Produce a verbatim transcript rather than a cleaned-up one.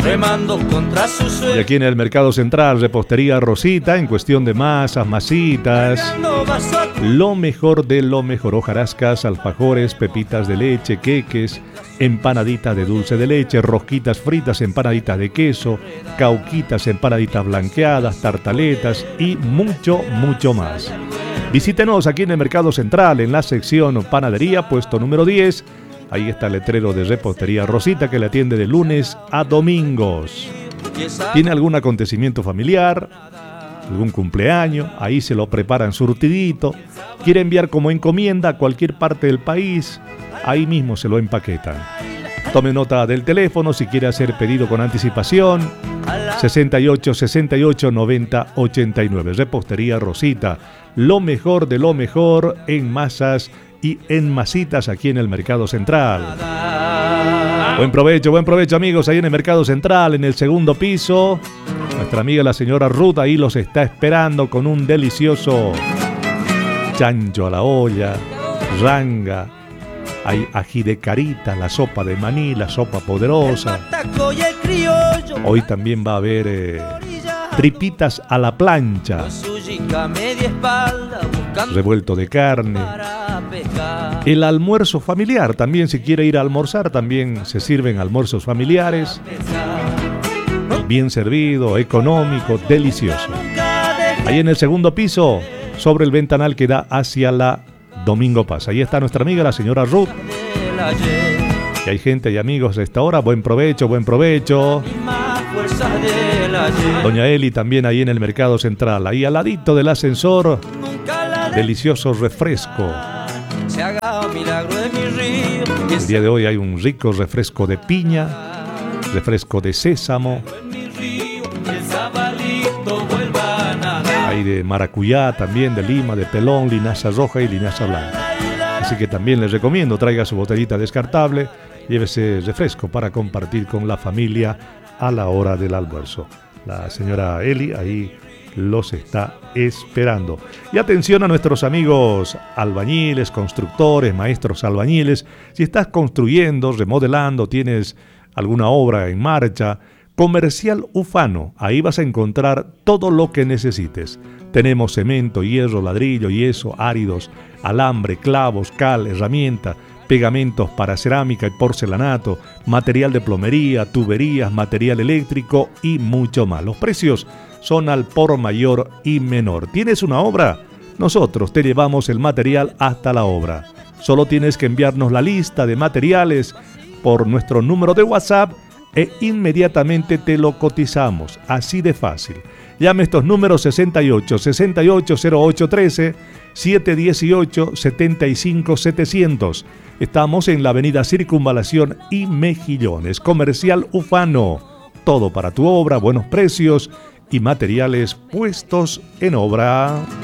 remando contra su sueño. Y aquí en el Mercado Central, Repostería Rosita, en cuestión de masas, masitas, lo mejor de lo mejor: hojarascas, alfajores, pepitas de leche, queques, empanaditas de dulce de leche, rosquitas fritas, empanaditas de queso, cauquitas, empanaditas blanqueadas, tartaletas y mucho, mucho más. Visítenos aquí en el Mercado Central, en la sección Panadería, puesto número diez. Ahí está el letrero de Repostería Rosita, que le atiende de lunes a domingos. ¿Tiene algún acontecimiento familiar, algún cumpleaños? Ahí se lo preparan surtidito. ¿Quiere enviar como encomienda a cualquier parte del país? Ahí mismo se lo empaquetan. Tome nota del teléfono si quiere hacer pedido con anticipación. sesenta y ocho, sesenta y ocho, noventa, ochenta y nueve. Repostería Rosita, lo mejor de lo mejor en masas y en masitas aquí en el Mercado Central. Buen provecho, buen provecho, amigos, ahí en el Mercado Central, en el segundo piso. Nuestra amiga la señora Ruth ahí los está esperando con un delicioso chancho a la olla, ranga, hay ají de carita, la sopa de maní, la sopa poderosa. Hoy también va a haber eh, tripitas a la plancha, revuelto de carne. El almuerzo familiar, también si quiere ir a almorzar, también se sirven almuerzos familiares. Bien servido, económico, delicioso. Ahí en el segundo piso, sobre el ventanal que da hacia la Domingo Paz. Ahí está nuestra amiga la señora Ruth. Y hay gente y amigos de esta hora. Buen provecho, buen provecho. Doña Eli también ahí en el Mercado Central. Ahí al ladito del ascensor, delicioso refresco. El día de hoy hay un rico refresco de piña, refresco de sésamo, hay de maracuyá también, de lima, de pelón, linaza roja y linaza blanca. Así que también les recomiendo, traiga su botellita descartable, llévese refresco para compartir con la familia a la hora del almuerzo. La señora Eli ahí los está esperando. Y atención a nuestros amigos albañiles, constructores, maestros albañiles. Si estás construyendo, remodelando, tienes alguna obra en marcha, Comercial Ufano, ahí vas a encontrar todo lo que necesites. Tenemos cemento, hierro, ladrillo, yeso, áridos, alambre, clavos, cal, herramienta, pegamentos para cerámica y porcelanato, material de plomería, tuberías, material eléctrico y mucho más. Los precios son al por mayor y menor. ¿Tienes una obra? Nosotros te llevamos el material hasta la obra. Solo tienes que enviarnos la lista de materiales por nuestro número de WhatsApp e inmediatamente te lo cotizamos. Así de fácil. Llame estos números: sesenta y ocho, sesenta y ocho, cero ocho trece, siete dieciocho, setenta y cinco setecientos. Estamos en la avenida Circunvalación y Mejillones. Comercial Ufano. Todo para tu obra, buenos precios y materiales puestos en obra.